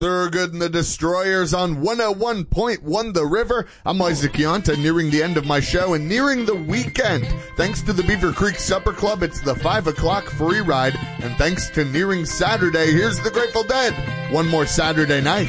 Thurgood and the Destroyers on 101.1 The River. I'm Isaac Yonta, nearing the end of my show and nearing the weekend. Thanks to the Beaver Creek Supper Club, it's the 5 o'clock free ride. And thanks to nearing Saturday, here's the Grateful Dead. One more Saturday night.